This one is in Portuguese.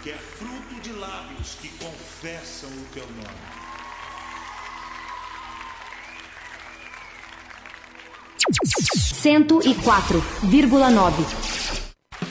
que é fruto de lábios que confessam o teu nome. Cento e 4,9.